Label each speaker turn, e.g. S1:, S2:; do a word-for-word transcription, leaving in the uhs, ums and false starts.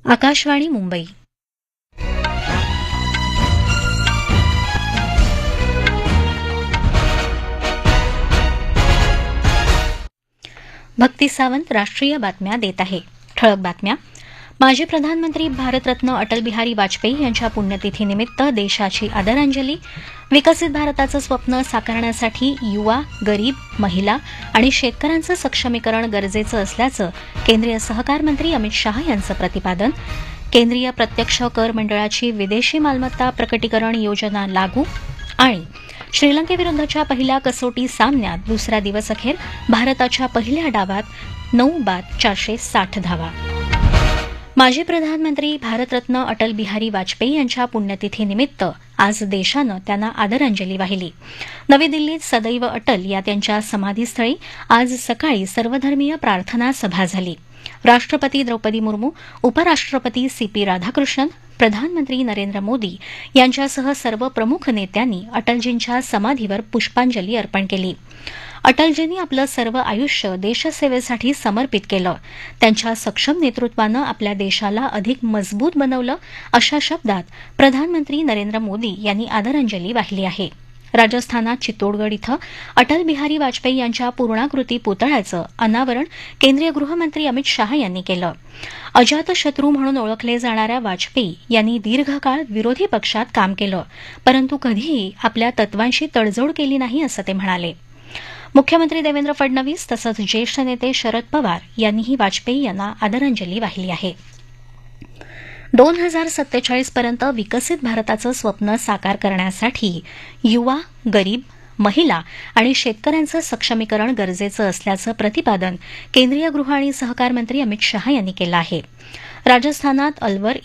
S1: आकाशवाणी मुंबई. भक्ती सावंत राष्ट्रीय बातम्या देत आहे. ठळक बातम्या. माजी प्रधानमंत्री भारतरत्न अटल बिहारी वाजपेयी यांच्या पुण्यतिथीनिमित्त देशाची आदरांजली. विकसित भारताचं स्वप्न साकारण्यासाठी युवा, गरीब, महिला आणि शेतकऱ्यांचं सक्षमीकरण गरजेचं असल्याचं केंद्रीय सहकार मंत्री अमित शाह यांचं प्रतिपादन. केंद्रीय प्रत्यक्ष कर मंडळाची विदेशी मालमत्ता प्रकटीकरण योजना लागू. आणि श्रीलंकेविरुद्धच्या पहिल्या कसोटी सामन्यात दुसरा दिवस अखेर भारताच्या पहिल्या डावात नऊ बाद चारशे साठ धावा. माजी प्रधानमंत्री भारतरत्न अटल बिहारी वाजपेयी यांच्या पुण्यतिथीनिमित्त आज देशानं त्यांना आदरांजली वाहिली. नवी दिल्लीत सदैव अटल या त्यांच्या समाधीस्थळी आज सकाळी सर्वधर्मीय प्रार्थना सभा झाली. राष्ट्रपती द्रौपदी मुर्मू, उपराष्ट्रपती सी पी राधाकृष्णन, प्रधानमंत्री नरेंद्र मोदी यांच्यासह सर्व प्रमुख नेत्यांनी अटलजींच्या समाधीवर पुष्पांजली अर्पण केली. अटलजींनी आपलं सर्व आयुष्य देशसेवेसाठी समर्पित केलं. त्यांच्या सक्षम नेतृत्वानं आपल्या देशाला अधिक मजबूत बनवलं, अशा शब्दात प्रधानमंत्री नरेंद्र मोदी यांनी आदरांजली वाहिली आहे. राजस्थानात चित्तोडगड इथं अटल बिहारी वाजपेयी यांच्या पूर्णाकृती पुतळ्याचं अनावरण केंद्रीय गृहमंत्री अमित शाह यांनी केलं. अजातशत्रू म्हणून ओळखले जाणाऱ्या वाजपेयी यांनी दीर्घकाळ विरोधी पक्षात काम केलं, परंतु कधीही आपल्या तत्वांशी तडजोड केली नाही, असं ते म्हणाले. मुख्यमंत्री देवेंद्र फडणवीस तसंच ज्येष्ठ नेते शरद पवार यांनीही वाजपेयी यांना आदरांजली वाहिली आहे. दोन हजार सत्तेचाळीस पर्यंत विकसित भारताचं स्वप्न साकार करण्यासाठी युवा, गरीब, महिला आणि शेतकऱ्यांचं सक्षमीकरण गरजेचं असल्याचं प्रतिपादन केंद्रीय गृह आणि सहकार मंत्री अमित शाह यांनी केलं आहे. राजस्थानात अलवर